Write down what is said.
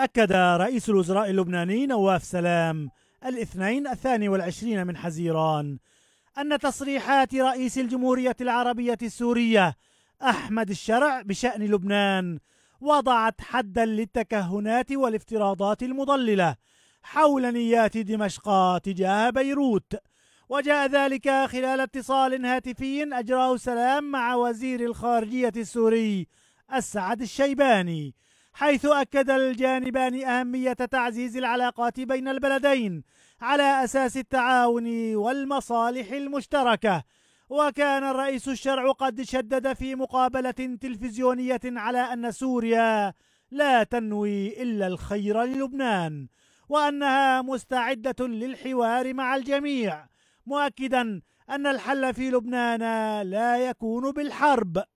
أكد رئيس الوزراء اللبناني نواف سلام الاثنين 22 من حزيران أن تصريحات رئيس الجمهورية العربية السورية أحمد الشرع بشأن لبنان وضعت حدا للتكهنات والافتراضات المضللة حول نيات دمشق تجاه بيروت. وجاء ذلك خلال اتصال هاتفي أجراه سلام مع وزير الخارجية السوري أسعد الشيباني، حيث أكد الجانبان أهمية تعزيز العلاقات بين البلدين على أساس التعاون والمصالح المشتركة. وكان الرئيس الشرع قد شدد في مقابلة تلفزيونية على أن سوريا لا تنوي إلا الخير للبنان، وأنها مستعدة للحوار مع الجميع، مؤكدا أن الحل في لبنان لا يكون بالحرب.